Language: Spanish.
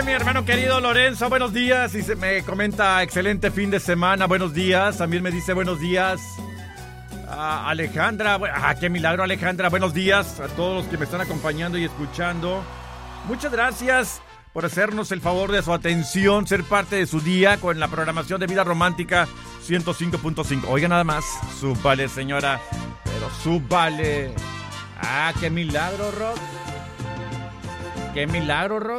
Mi hermano querido Lorenzo, buenos días. Y me comenta excelente fin de semana, buenos días. También me dice buenos días Alejandra. Qué milagro, Alejandra. Buenos días a todos los que me están acompañando y escuchando. Muchas gracias por hacernos el favor de su atención, ser parte de su día con la programación de Vida Romántica 105.5. Oiga, nada más, súbale, señora, pero súbale. Qué milagro, Rock. Qué milagro, Rock.